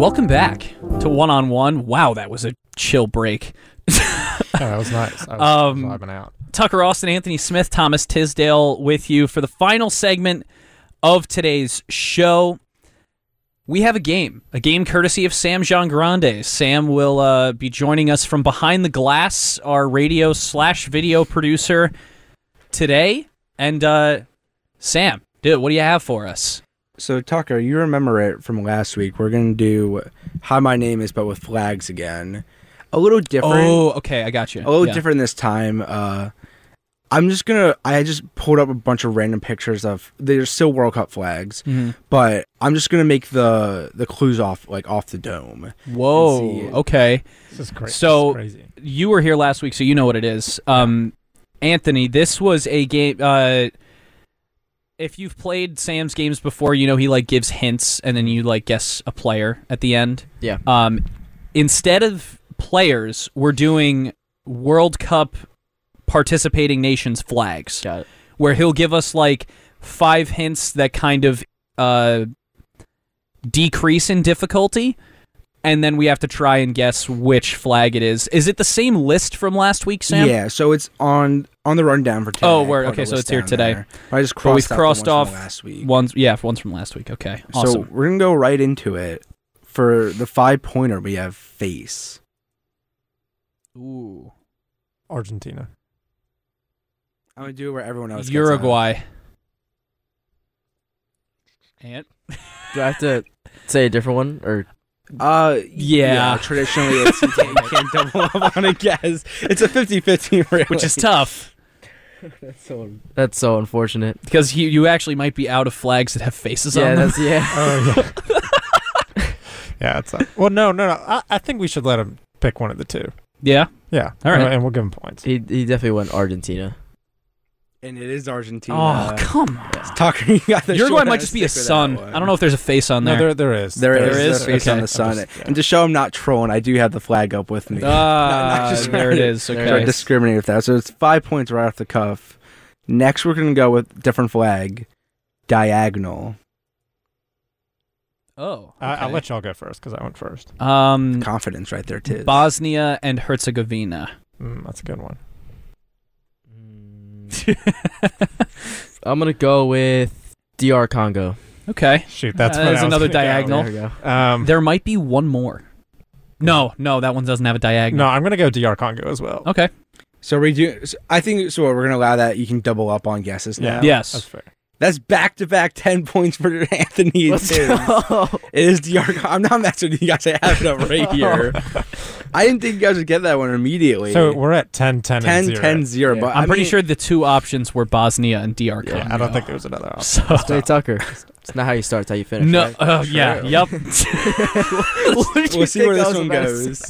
Welcome back to One on One. Wow, that was a chill break. That was nice. I was vibing out. Tucker Austin, Anthony Smith, Thomas Tisdale with you for the final segment of today's show. We have a game courtesy of Sam Jean-Grande. Sam will be joining us from behind the glass, our radio/video producer today. And Sam, dude, what do you have for us? So, Tucker, you remember it from last week. We're going to do Hi, My Name Is, but with flags again. A little different. Oh, okay, I got you. A little different this time. I just pulled up a bunch of random pictures of, they're still World Cup flags, but I'm just going to make the clues off the dome. Whoa, okay. This is crazy. So, this is crazy. You were here last week, so you know what it is. Anthony, this was a game... if you've played Sam's games before, you know he gives hints and then you guess a player at the end. Yeah. Instead of players, we're doing World Cup participating nations flags. Got it. Where he'll give us 5 hints that kind of decrease in difficulty, and then we have to try and guess which flag it is. Is it the same list from last week, Sam? Yeah, so it's on the rundown for today. Oh, word. Okay, so it's here today. There. I just we've crossed off from last week. ones from last week. Okay, awesome. So we're going to go right into it. For the 5-pointer, we have face. Ooh. Argentina. I'm going to do it where everyone else gets Uruguay. Ant? Do I have to say a different one or? Yeah. Traditionally, you can't double up on a guess. It's a 50-50, really. Which is tough. That's so unfortunate. Because you actually might be out of flags that have faces on them. Oh, yeah. Yeah, it's well, no. I think we should let him pick one of the two. Yeah? Yeah. All right. And we'll give him points. He definitely went Argentina. And it is Argentina. Oh, come on. Tucker, you got the Uruguay short might just be a stick with sun. that one. I don't know if there's a face on there. No, there is. There is? a face on Okay. the sun. And to show I'm not trolling, I do have the flag up with me. Not just there it is. Okay. Try to discriminate with that. So it's 5 points right off the cuff. Next, we're going to go with different flag. Diagonal. Oh. I'll let y'all go first because I went first. Confidence right there, too. Bosnia and Herzegovina. That's a good one. I'm gonna go with DR Congo. Okay. Shoot, that's what I was another gonna go. diagonal. There we go. There might be one more. No, that one doesn't have a diagonal. No, I'm gonna go DR Congo as well. Okay. So I think so. We're going to allow that. You can double up on guesses now. Yes. That's fair. That's back-to-back 10 points for Anthony. Let's too. go. It is DR. I'm not messing with you guys. I have it up right here. I didn't think you guys would get that one immediately. So we're at 10, 10, 10, 10, 0. Yeah. But I'm pretty sure the two options were Bosnia and DR Congo. Yeah, I don't think there was another option. So, Stay Tucker. It's not how you start, it's how you finish. no, Right? yeah, True. yep. We'll see where this one goes.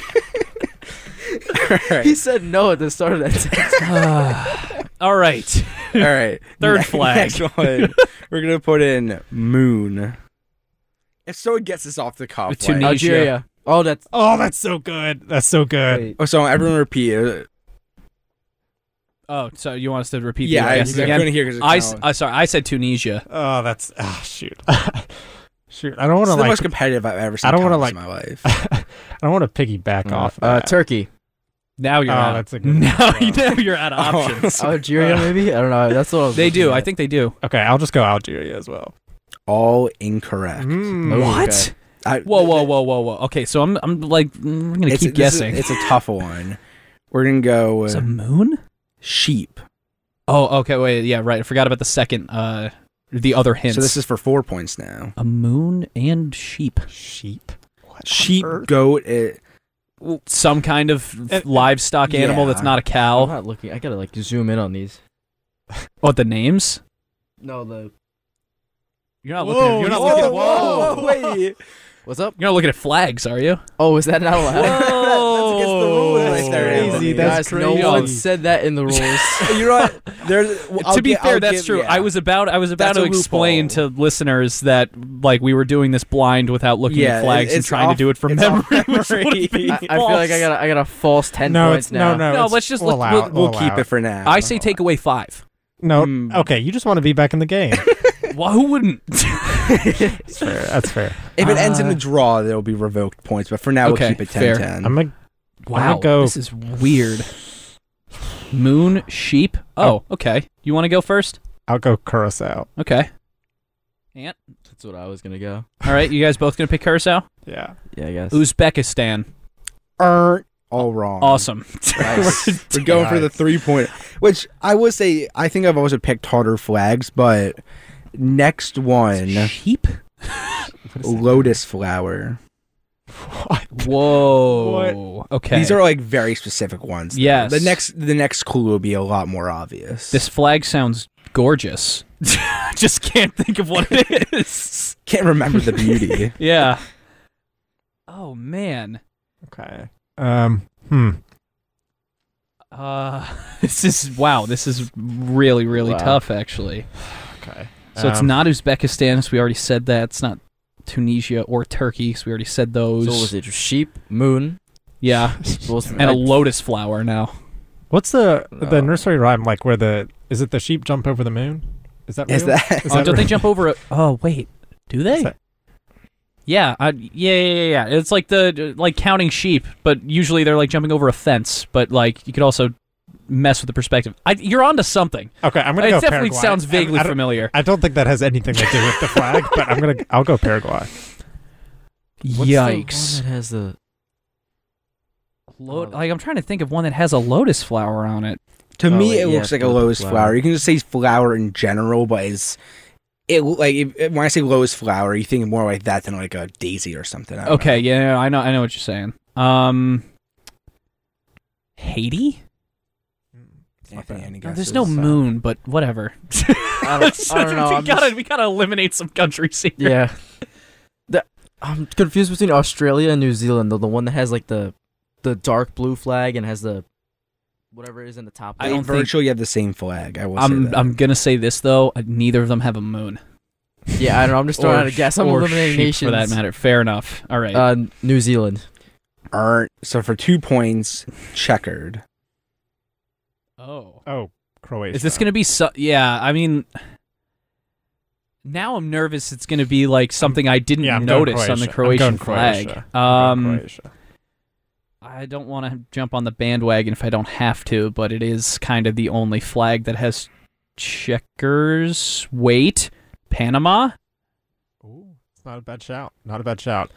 All right. He said no at the start of that sentence. All right. All right. Third flag. Next one. We're going to put in moon. If someone gets this off the cuff. Tunisia. Algeria. Oh, that's so good. That's so good. wait. Oh, so everyone repeat it. Oh, so you want us to repeat Yeah, the I guesses couldn't again? hear because Sorry, I said Tunisia. Oh, that's shoot. Shoot, I don't want It's to the most competitive I've ever seen. I don't want wanna, to in my life. I don't want to piggyback off. That. Turkey. Now you're out. That's a good Now one. you're out of options. Algeria, maybe? I don't know. That's what I was They do. looking I at. think they do. Okay, I'll just go Algeria as well. All incorrect. Oh, What? okay. Whoa. Okay, so I'm we're gonna keep guessing. It's a tough one. We're gonna go It's a moon? sheep. Oh, okay, wait, yeah, right. I forgot about the second the other hints. So this is for 4 points now. a moon and sheep. Sheep. What Sheep, on earth? goat. Some kind of livestock animal yeah. that's not a I'm cow. not looking. I gotta zoom in on these. What, the names? No, the. You're not looking. You're not looking at. Whoa! Wait. What's up? You're not looking at flags, are you? Oh, is that not allowed? Whoa! against the rules right there, Anthony. That's Guys, crazy. no one said that in the rules. You know what? To be fair, that's true. I was about That's to a explain to loophole. listeners that we were doing this blind without looking at flags and it's trying to off- do it from it's memory. off Which would have been I feel like I got a false 10 No, points it's now. no. No, it's- let's just we'll let- allow it, We'll allow keep it. it for now. I say take away 5. No, Hmm. okay. You just want to be back in the game. Well, who wouldn't? That's fair. That's fair. If it ends in a draw, there'll be revoked points. But for now, Okay, we'll keep it fair. 10-10. I'm gonna Wow, go- this is weird. Moon, sheep. Oh, okay. You want to go first? I'll go Curacao. Okay. Ant? That's what I was gonna go. All right, you guys both going to pick Curacao? Yeah. Yeah, I guess. Uzbekistan. All wrong. Awesome. Nice. We're going for the 3-point, which I would say I think I've always picked harder flags, but next one, Sheep? lotus flower. Whoa. Okay. These are like very specific ones. though. Yes. The next clue will be a lot more obvious. This flag sounds gorgeous. Just can't think of what it is. Can't remember the beauty. Yeah. Oh man. Okay. This is really Wow. tough actually. Okay. So it's not Uzbekistan, so we already said that. It's not Tunisia or Turkey, so we already said those. So what was it? Sheep, moon, Yeah. And a lotus flower now. What's the No. nursery rhyme like? Where is it the sheep jump over the moon? Is that Is real? that? Is Oh, that don't they real? jump over oh wait. Do they? Is that- Yeah, yeah. It's like like counting sheep, but usually they're like jumping over a fence. But like you could also mess with the perspective. You're onto something. Okay, I'm gonna It go definitely Paraguay. sounds vaguely I don't- familiar. I don't think that has anything to do with the flag, but I'll go Paraguay. What's Yikes! the one that has the Like I'm trying to think of one that has a lotus flower on it. To Oh, me, wait, it yeah, looks like a lotus lotus flower. flower. You can just say flower in general, but when I say lotus flower, you think more like that than like a daisy or something. I don't Okay, know. yeah, I know what you're saying. Haiti? Anthony, any No, guesses? there's no moon, but whatever. I don't know. we gotta eliminate some countries here. Yeah. I'm confused between Australia and New Zealand. The one that has like the dark blue flag and has the whatever it is in the top. I They don't think- virtually have the same flag. I will say I'm that. I'm gonna say this though. Neither of them have a moon. Yeah, I don't know. I'm just throwing out a guess. I'm or eliminating sheep nations for that matter. Fair enough. All right. New Zealand. So for 2 points, checkered. Oh, Croatia. Is this gonna be yeah? I mean, now I'm nervous. It's gonna be like something I didn't I'm going notice on the Croatia. Croatian I'm going flag. Croatia. I'm going Croatia. I don't want to jump on the bandwagon if I don't have to, but it is kind of the only flag that has checkers. Wait, Panama? Ooh, it's not a bad shout. Not a bad shout.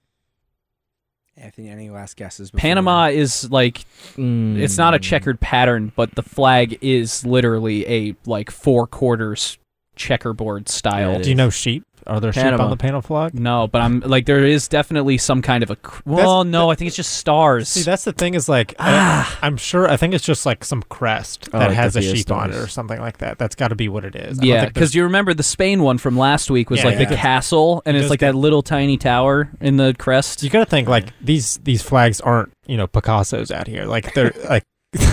Anthony, any last guesses? before- Panama is like it's not a checkered pattern, but the flag is literally a like 4 quarters checkerboard style. Yeah, it Do you know sheep? Are there sheep Panama. on the panel flag? No, but I'm like there is definitely some kind of a. Well, no, I think it's just stars. See, that's the thing is like I'm sure. I think it's just like some crest Oh, that like has the a Fiesta sheep on it stars. or something like that. That's got to be what it is. I don't Yeah, think because you remember the Spain one from last week was Yeah, like yeah. the castle, and It it's does like that little tiny tower in the crest. you got to think like these flags aren't Picasso's out here. Like they're like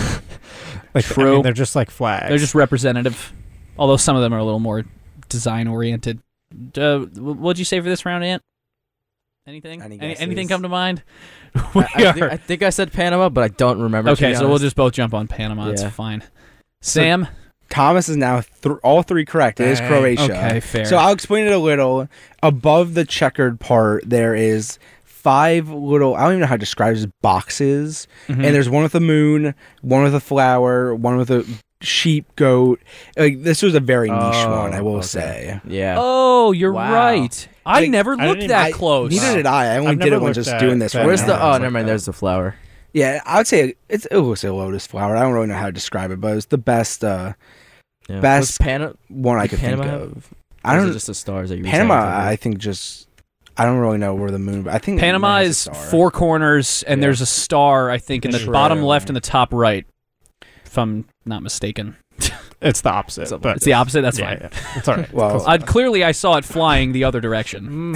like I True. mean, they're just like flags. They're just representative, although some of them are a little more design oriented. What'd you say for this round, Ant? Anything? Any Anything guesses? come to mind? We I think I said Panama, but I don't remember. to okay, be so we'll honest. just both jump on Panama. It's Yeah. fine. Sam? Thomas is now all 3 correct. It is Dang. Croatia. Okay, fair. So I'll explain it a little. Above the checkered part, there is 5 little, I don't even know how to describe it, boxes. Mhm. And there's one with a moon, one with a flower, one with a sheep, goat. Like, this was a very niche one, I will okay. say. Yeah. Oh, you're Wow. right. I Like, never I looked didn't that even- close. Neither did I. I only I've did never it when looked just at doing this. that right Where's now. the? Oh, like never mind. that. There's the flower. Yeah, I would say it was a lotus flower. I don't really know how to describe it, but it's the best Yeah. Best Was Panama. one I could Panama think have- of. I don't. Just the stars that you. Panama, recycled? I think just. I don't really know where the moon. I think Panama it has a is star. 4 corners, and Yeah. there's a star, I think, in the True. bottom left and the top right, if I'm not mistaken. It's the opposite. Something But It's the opposite? That's yeah, fine. yeah. It's all right. Well, Close enough. Clearly, I saw it flying the other direction.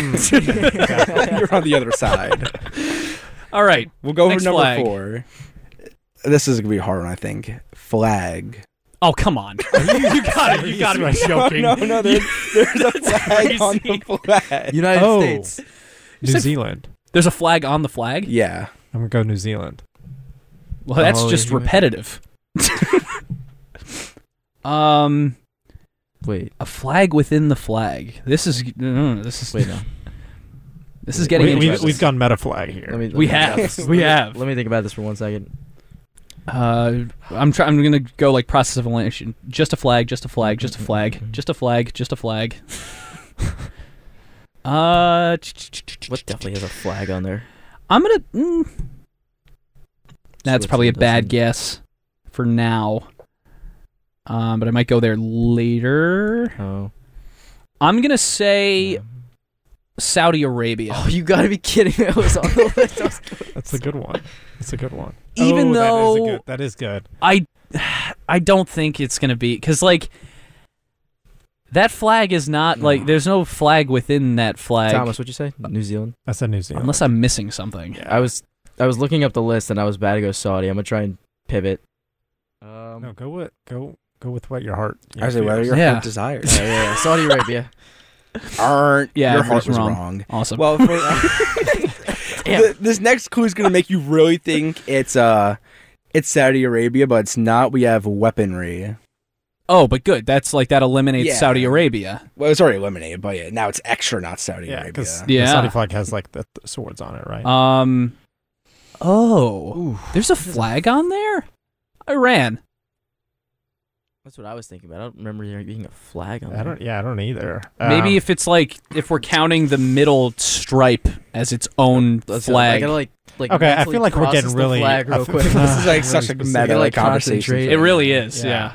You're on the other side. All right. We'll go Next for number flag. 4. This is gonna be a hard one, I think. Flag. Oh, come on. you gotta be joking. No, there's a flag on the flag. United Oh. States. New said- Zealand. There's a flag on the flag? Yeah. I'm gonna go New Zealand. Well, that's Oh, just you- repetitive. Wait. A flag within the flag. This is Wait, no. this is getting interesting. We've gone meta flag here. We have. We have. Let me think about this for 1 second. I'm gonna go like process of elimination. Just a flag. Just a flag. Just a flag. Just a flag. Just a flag. What definitely has a flag on there? I'm gonna. That's Switch probably a doesn't. bad guess for now. But I might go there later. Oh. I'm gonna say Saudi Arabia. Oh, you gotta be kidding me! I was on the list. That's a good one. That's a good one. Even Oh, though that is good. I don't think it's gonna be because like that flag is not like there's no flag within that flag. Thomas, what'd you say? New Zealand. That's a New Zealand. Unless I'm missing something. Yeah. I was looking up the list and I was bad to go Saudi. I'm gonna try and pivot. No, go with what your heart. I say whether your Yeah. heart desires. Yeah, Saudi Arabia. Aren't Yeah, your I heart was was wrong. wrong. Awesome. Well, this next clue is gonna make you really think it's Saudi Arabia, but it's not. We have weaponry. Oh, but good. That's like that eliminates Yeah. Saudi Arabia. Well, it's already eliminated, but yeah, now it's extra, not Saudi Yeah, Arabia. because Yeah. the Saudi flag has like the swords on it, right? Oh, there's a flag on there. Iran. That's what I was thinking about. I don't remember there being a flag on I there. don't either. Maybe if it's like if we're counting the middle stripe as its own I flag. gotta like Okay, I mentally feel like we're process getting the really. flag real quick. This is like such a Really meta like, conversation. concentrate. It really is. Yeah.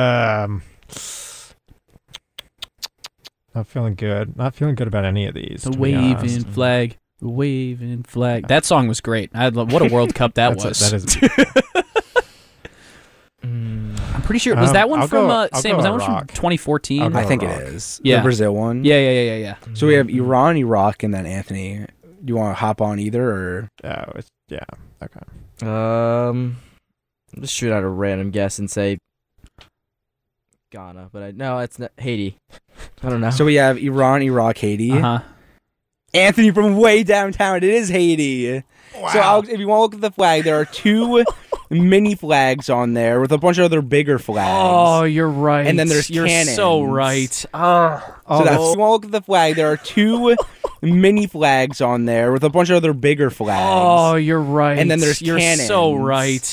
Not feeling good. Not feeling good about any of these. The to be honest. waving flag. The waving flag. That song was great. What a World Cup that was. That is. I'm pretty sure was that one I'll from go- I'll Sam? go Was that one Iraq. from 2014? I'll go I think it Iraq. is. Yeah. The Brazil one. Yeah. So we have Iran, Iraq, and then Anthony. Do you want to hop on either, or Oh, yeah. Okay. Just shoot out a random guess and say Ghana, but no, it's not Haiti. I don't know. so we have Iran, Iraq, Haiti. Uh-huh. Anthony from way downtown. It is Haiti. So Alex, if you want to look at the flag, there are two mini flags on there with a bunch of other bigger flags. Oh, you're right. And then there's you're cannons. so right. So that's, if you want to look at the flag, there are two mini flags on there with a bunch of other bigger flags. Oh, you're right. And then there's you're so cannons. right.